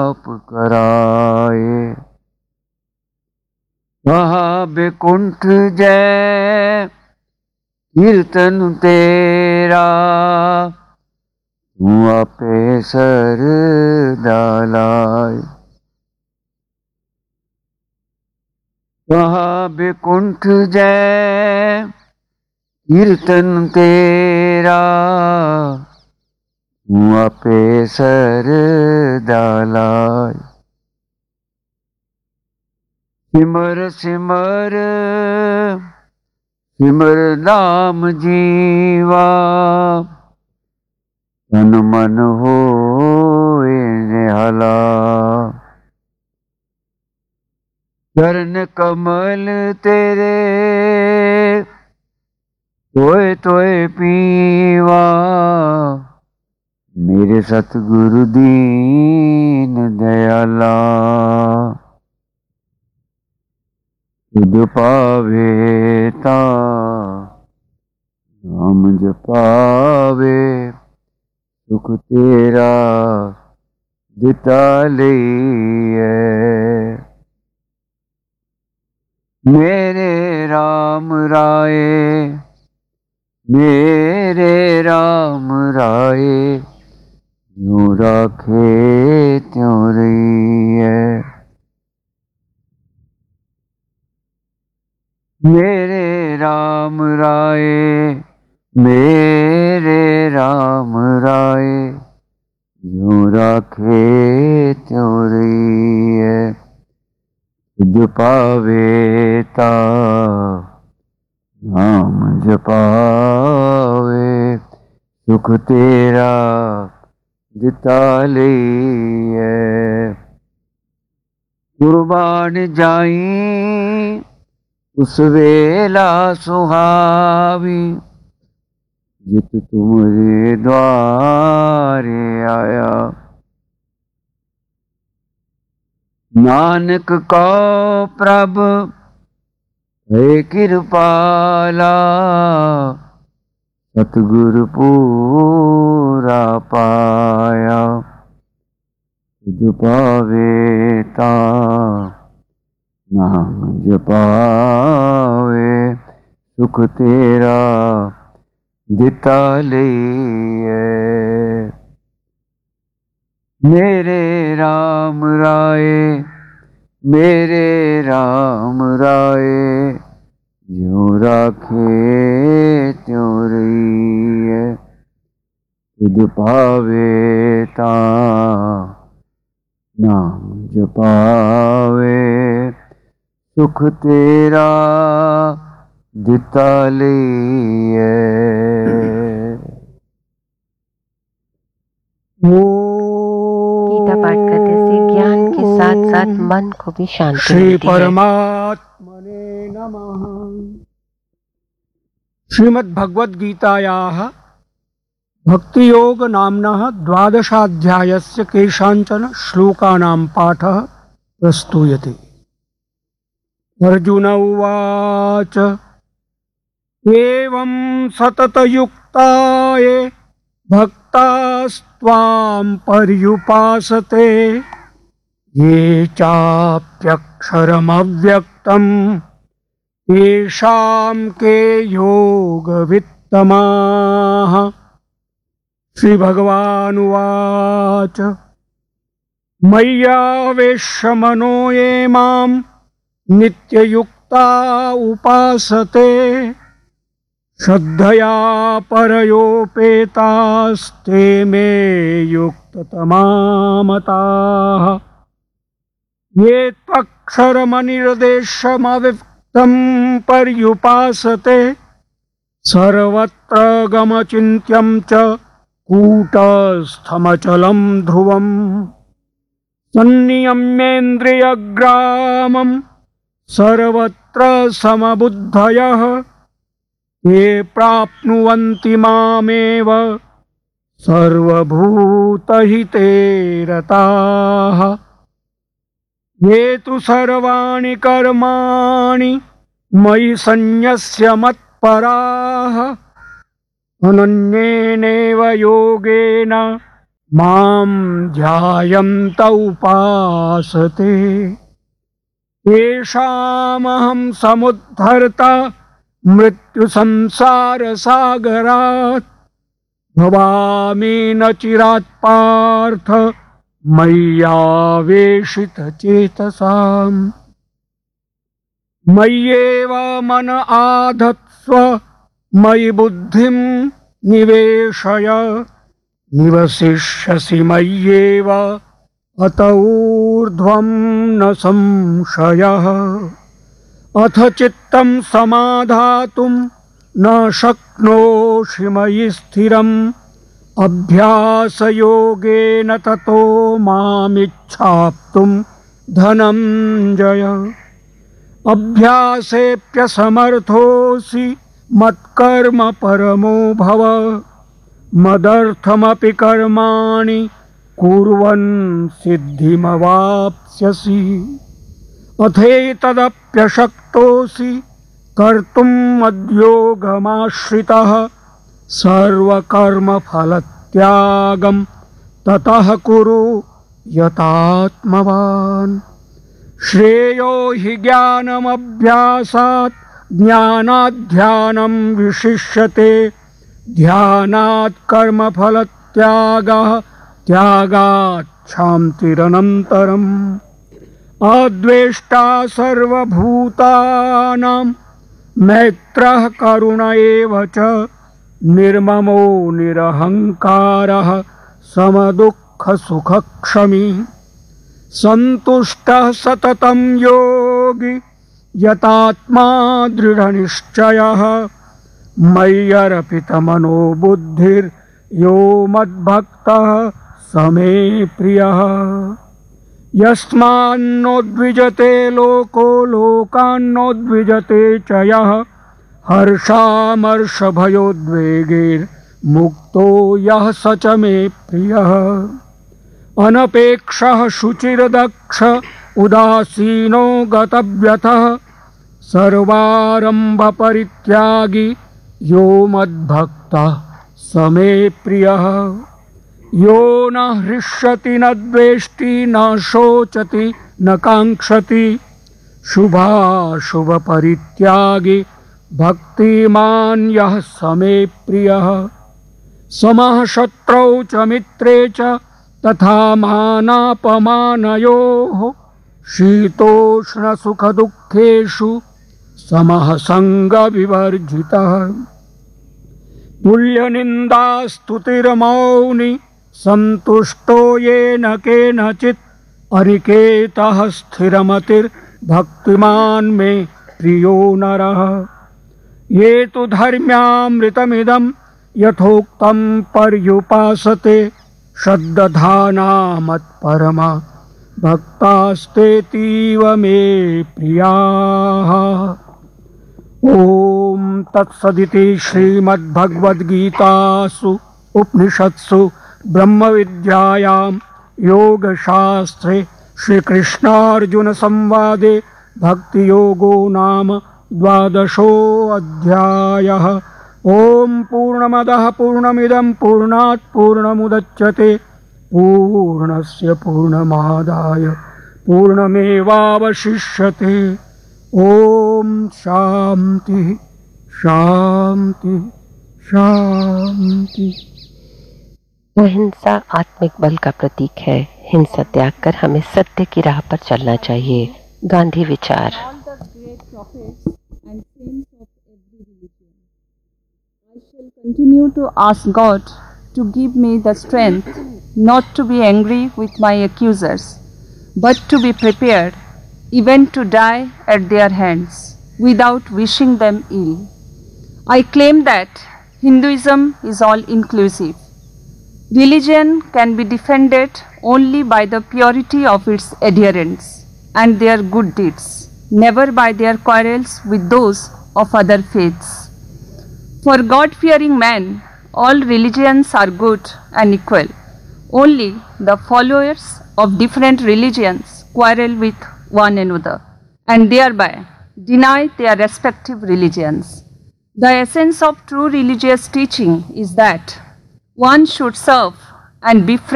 आप कराए। वहाँ बैकुंठ जय कीर्तन तेरा, तू आपे सर डालाए। वहाँ बैकुंठ जय कीर्तन तेरा, तू आपे सर डालाए। सिमर सिमर सिमर नाम जीवा, तन मन होए निहाला। चरण कमल तेरे तोए तोए पीवा, मेरे सतगुरु दीन दयाला। तुझ पावे ता नाम जपावे, सुख तेरा दिता लईए। मेरे राम राय, मेरे राम राय, यूं राखे त्यों रहिए। मेरे राम राय, मेरे राम राय, यूं राखे त्यों रहिए। तुझ पावे ता नाम जपावे, सुख तेरा दिता लईए। कुर्बान जाई उस वेला सुहावी, जित तुमरे द्वारे आया। नानक को प्रभ है कृपाला, सतगुरु पूरा पाया। तुझ पावे ता नाम जपावे, सुख तेरा दिता लईए। मेरे राम राय, मेरे राम राय, यूं राखे त्यों रहिए। तुझ पावे ता नाम जपावे, सुख तेरा दिता लईए। गीता पाठ करने से ज्ञान के साथ साथ मन को भी शांति श्री मिलती है। परमात्मने नमः। श्रीमद् भगवद गीतायाः भक्ति योग नाम्नः द्वादशाध्यायस्य केषाञ्चन श्लोकानां पाठः प्रस्तूयते। अर्जुन उवाच एवं सततयुक्ताये भक्तास्त्वां पर्युपासते ये चाप्यक्षरमव्यक्तं तेषां के योगवित्तमाः। श्री भगवान् उवाच मय्यावेश्य मनो ये मां नित्ययुक्ता उपासते श्रद्धया परयोपेतास्ते मे युक्ततमा मताः। ये त्वक्षरमनिर्देशमव्यक्तं पर्युपासते सर्वत्र गमचिन्त्यं च कूटस्थमचलं ध्रुवम् सन्नियम्येन्द्रियग्रामं सर्वत्र समबुद्धयः ये प्राप्नुवन्ति मामेव सर्वभूतहिते रताः। ये तु सर्वाणि कर्माणि मयि सन्न्यस्य मत्पराः अनन्येनैव योगेन मां ध्यायन्त उपासते तेषामहं समुद्धर्ता मृत्युसंसारसागरात् भवामि न चिरात् पार्थ मय्यावेशितचेतसाम् मय्येव मन आधत्स्व मयि बुद्धिं निवेशय निवसिष्यसि मय्येव अत ऊर्ध्वं न संशयः अथ चित्तं समाधातुं न शक्नोषि मयि स्थिरम् अभ्यासयोगेन ततो मामिच्छाप्तुं धनञ्जय अभ्यासेऽप्यसमर्थोऽसि मत्कर्म परमो भव मदर्थमपि कर्माणि कुर्वन् सिद्धिमवाप्स्यसि अथेतदप्यशक्तोऽसि कर्तुं मद्योगमाश्रितः सर्वकर्मफलत्यागं ततः कुरु यतात्मवान् श्रेयो हि ज्ञानमभ्यासात् ज्ञानाध्यानं विशिष्यते ध्यानात् कर्मफलत्यागः त्यागात् क्षान्तिरनन्तरम् अद्वेष्टा सर्वभूतानां मैत्रः करुण एव च निर्ममो निरहङ्कारः समदुःखसुखक्षमी सन्तुष्टः सततं योगी यतात्मा दृढनिश्चयः मय्यर्पितमनो बुद्धिर्यो मद्भक्तः समे प्रियः यस्मान्नोद्विजते लोको लोकान्नोद्विजते च यः हर्षामर्षभयोद्वेगैर्मुक्तो यः स च मे प्रियः अनपेक्षः शुचिर्दक्ष उदासीनो गतव्यथः सर्वारम्भपरित्यागी यो मद्भक्तः स मे प्रियः यो न हृष्यति न द्वेष्टि न शोचति न काङ्क्षति शुभाशुभपरित्यागी भक्तिमान् यः स मे प्रियः समः शत्रौ च मित्रे च तथा मानापमानयोः शीतोष्णसुखदुःखेषु समः सङ्गविवर्जितः तुल्यनिन्दास्तुतिर्मौनि सन्तुष्टो येन केनचित् अनिकेतः स्थिरमतिर्भक्तिमान् मे प्रियो नरः ये तु धर्म्यामृतमिदं यथोक्तं पर्युपासते श्रद्धाना मत्परमा भक्तास्तेतीव मे प्रियाः। ॐ तत्सदिति श्रीमद्भगवद्गीतासु उपनिषत्सु ब्रह्मविद्यायां योगशास्त्रे श्रीकृष्णार्जुनसंवादे भक्तियोगो नाम 12 ओम पूर्णमदः पूर्णमिदं पूर्णात् पूर्णमुदच्यते पूर्णस्य पूर्णमादाय पूर्णमेवावशिष्यते। ओम शांति शांति शांति। अहिंसा आत्मिक बल का प्रतीक है। हिंसा त्याग कर हमें सत्य की राह पर चलना चाहिए। गांधी विचार। Continue to ask God to give me the strength not to be angry with my accusers, but to be prepared even to die at their hands without wishing them ill. I claim that Hinduism is all inclusive. Religion can be defended only by the purity of its adherents and their good deeds, never by their quarrels with those of other faiths. For God-fearing man, all religions are good and equal. Only the followers of different religions quarrel with one another and thereby deny their respective religions. The essence of true religious teaching is that one should serve and befriend